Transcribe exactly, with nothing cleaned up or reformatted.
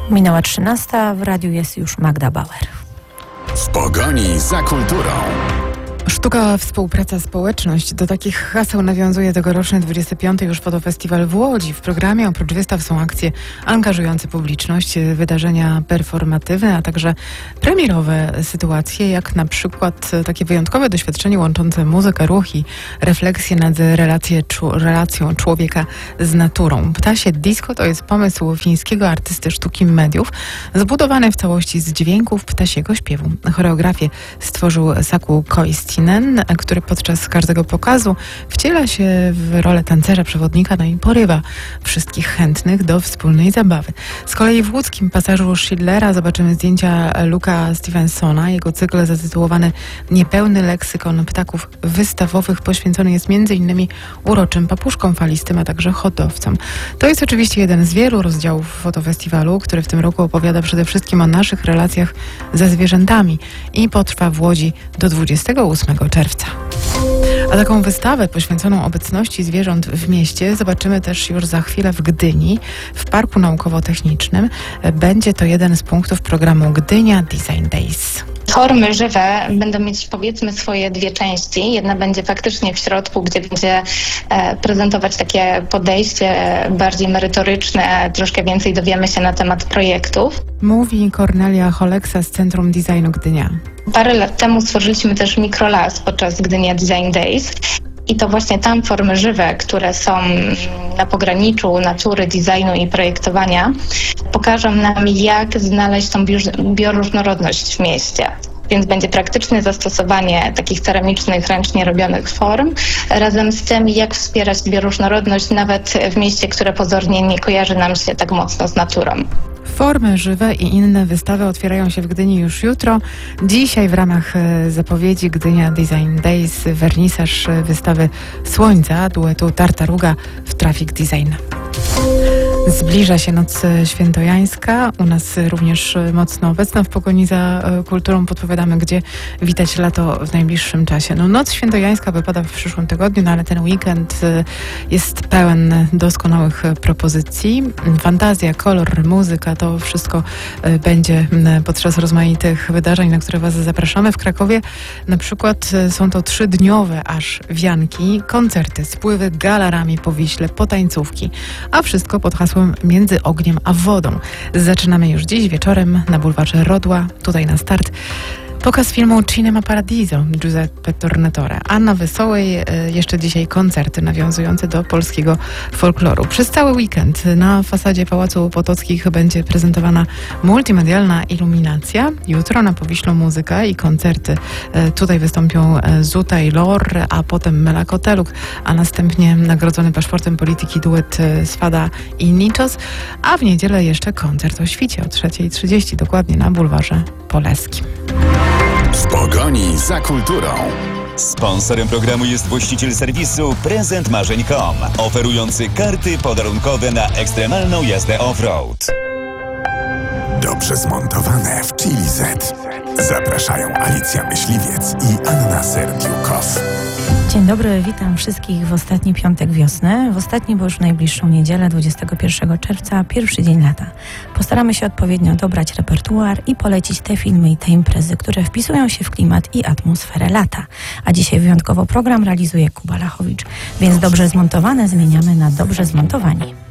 Minęła trzynasta, w radiu jest już Magda Bauer. W pogoni za kulturą. Sztuka, współpraca, społeczność. Do takich haseł nawiązuje tegoroczny dwudziesty piąty już fotofestiwal w Łodzi. W programie oprócz wystaw są akcje angażujące publiczność, wydarzenia performatywne, a także premierowe sytuacje, jak na przykład takie wyjątkowe doświadczenie łączące muzykę, ruch i refleksję nad relacje, czu, relacją człowieka z naturą. Ptasie Disco to jest pomysł fińskiego artysty sztuki mediów, zbudowany w całości z dźwięków ptasiego śpiewu. Choreografię stworzył Saku Koistinen, który podczas każdego pokazu wciela się w rolę tancerza przewodnika, no i porywa wszystkich chętnych do wspólnej zabawy. Z kolei w łódzkim pasażu Schillera zobaczymy zdjęcia Luka Stevensona. Jego cykl zatytułowany Niepełny leksykon ptaków wystawowych poświęcony jest między innymi uroczym papuszkom falistym, a także hodowcom. To jest oczywiście jeden z wielu rozdziałów fotofestiwalu, który w tym roku opowiada przede wszystkim o naszych relacjach ze zwierzętami i potrwa w Łodzi do dwudziestego ósmego czerwca. A taką wystawę poświęconą obecności zwierząt w mieście zobaczymy też już za chwilę w Gdyni, w Parku Naukowo-Technicznym. Będzie to jeden z punktów programu Gdynia Design Days. Formy żywe będą mieć, powiedzmy, swoje dwie części. Jedna będzie faktycznie w środku, gdzie będzie e, prezentować takie podejście bardziej merytoryczne, troszkę więcej dowiemy się na temat projektów. Mówi Kornelia Choleksa z Centrum Designu Gdynia. Parę lat temu stworzyliśmy też mikrolas podczas Gdynia Design Days. I to właśnie tam formy żywe, które są na pograniczu natury, designu i projektowania, pokażą nam, jak znaleźć tą bioróżnorodność w mieście. Więc będzie praktyczne zastosowanie takich ceramicznych, ręcznie robionych form, razem z tym, jak wspierać bioróżnorodność nawet w mieście, które pozornie nie kojarzy nam się tak mocno z naturą. Formy żywe i inne wystawy otwierają się w Gdyni już jutro. Dzisiaj w ramach zapowiedzi Gdynia Design Days wernisaż wystawy Słońca duetu Tartaruga w Traffic Design. Zbliża się noc świętojańska, u nas również mocno obecna. W pogoni za kulturą podpowiadamy, gdzie witać lato w najbliższym czasie. No, noc świętojańska wypada w przyszłym tygodniu, no ale ten weekend jest pełen doskonałych propozycji. Fantazja, kolor, muzyka, to wszystko będzie podczas rozmaitych wydarzeń, na które Was zapraszamy. W Krakowie na przykład są to trzydniowe aż wianki, koncerty, spływy galarami po Wiśle, potańcówki, a wszystko pod hasłem Między ogniem a wodą. Zaczynamy już dziś wieczorem na bulwarze Rodła. Tutaj na start pokaz filmu Cinema Paradiso Giuseppe Tornatore. A na Wesołej jeszcze dzisiaj koncerty nawiązujące do polskiego folkloru. Przez cały weekend na fasadzie Pałacu Potockich będzie prezentowana multimedialna iluminacja. Jutro na Powiślu muzyka i koncerty. Tutaj wystąpią Zuta i Lor, a potem Melakoteluk, a następnie nagrodzony paszportem polityki duet Swada i Niczos. A w niedzielę jeszcze koncert o świcie o trzeciej trzydzieści, dokładnie na bulwarze Poleskim. W pogoni za kulturą. Sponsorem programu jest właściciel serwisu prezent marzeń kropka com, oferujący karty podarunkowe na ekstremalną jazdę off-road. Dobrze zmontowane w Chili Z. Zapraszają Alicja Myśliwiec i Anna Sergiukow. Dzień dobry, witam wszystkich w ostatni piątek wiosny, w ostatni, bo już w najbliższą niedzielę, dwudziestego pierwszego czerwca, pierwszy dzień lata. Postaramy się odpowiednio dobrać repertuar i polecić te filmy i te imprezy, które wpisują się w klimat i atmosferę lata. A dzisiaj wyjątkowo program realizuje Kuba Lachowicz, więc dobrze zmontowane zmieniamy na dobrze zmontowani.